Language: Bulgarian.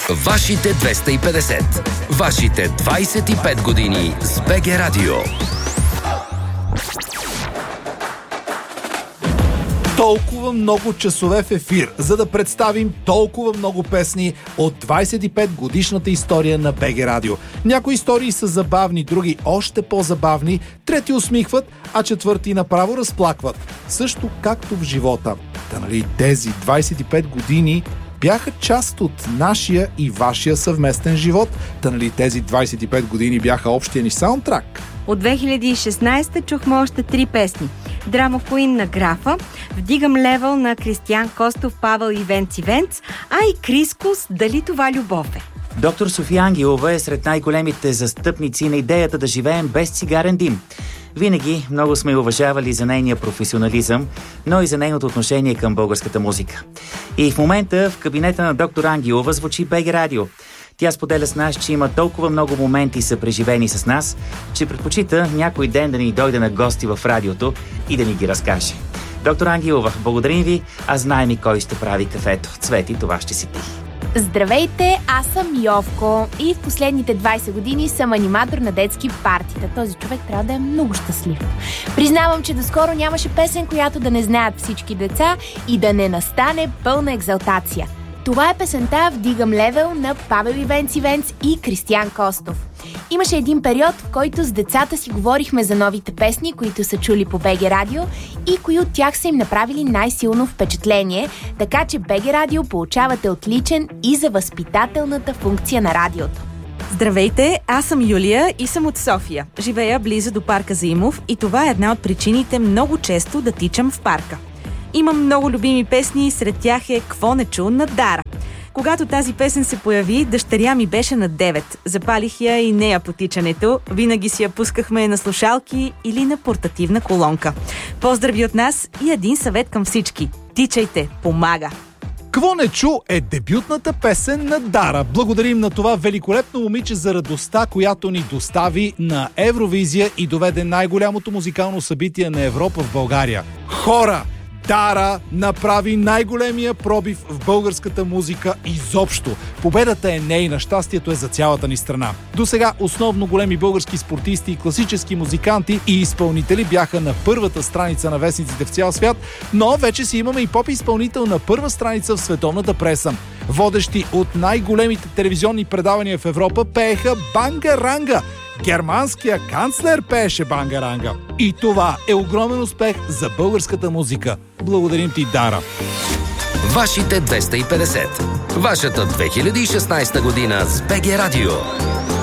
Вашите 250. Вашите 25 години с БГ Радио. Толкова много часове в ефир, за да представим толкова много песни от 25 годишната история на БГ Радио. Някои истории са забавни, други още по-забавни, трети усмихват, а четвърти направо разплакват. Също както в живота. Нали, тези 25 години бяха част от нашия и вашия съвместен живот. Нали, тези 25 години бяха общия ни саундтрак. От 2016 чухме още 3 песни. Драма Queen на Графа, Вдигам левел на Кристиян Костов, Павел и Венц, а и Крискус, Дали това любов е? Доктор София Ангелова е сред най-големите застъпници на идеята да живеем без цигарен дим. Винаги много сме уважавали за нейния професионализъм, но и за нейното отношение към българската музика. И в момента в кабинета на доктор Ангелова звучи БГ Радио. Тя споделя с нас, че има толкова много моменти са преживени с нас, че предпочита някой ден да ни дойде на гости в радиото и да ни ги разкаже. Доктор Ангелова, благодарим ви, а знаем и кой ще прави кафето. Цвети, това ще си ти. Здравейте, аз съм Йовко и в последните 20 години съм аниматор на детски партита. Този човек трябва да е много щастлив. Признавам, че доскоро нямаше песен, която да не знаят всички деца и да не настане пълна екзалтация. Това е песента "Вдигам левел" на Павел и Венц и Кристиян Костов. Имаше един период, в който с децата си говорихме за новите песни, които са чули по БГ Радио и кои от тях са им направили най-силно впечатление, така че БГ Радио получавате отличен и за възпитателната функция на радиото. Здравейте, аз съм Юлия и съм от София. Живея близо до парка Заимов и това е една от причините много често да тичам в парка. Имам много любими песни и сред тях е "Кво не чу" на Дара. Когато тази песен се появи, дъщеря ми беше на 9. Запалих я и нея по тичането. Винаги си я пускахме на слушалки или на портативна колонка. Поздрави от нас и един съвет към всички. Тичайте, помага! "Кво не чу" е дебютната песен на Дара. Благодарим на това великолепно момиче за радостта, която ни достави на Евровизия и доведе най-голямото музикално събитие на Европа в България. Хора! Дара направи най-големия пробив в българската музика изобщо. Победата е нейна, щастието е за цялата ни страна. До сега основно големи български спортисти, класически музиканти и изпълнители бяха на първата страница на вестниците в цял свят, но вече си имаме и поп-изпълнител на първа страница в световната преса. Водещи от най-големите телевизионни предавания в Европа пееха "Банга-ранга". Германския канцлер пееше "Банга-ранга". И това е огромен успех за българската музика. Благодарим ти, Дара. Вашите 250. Вашата 2016 година с БГ Радио.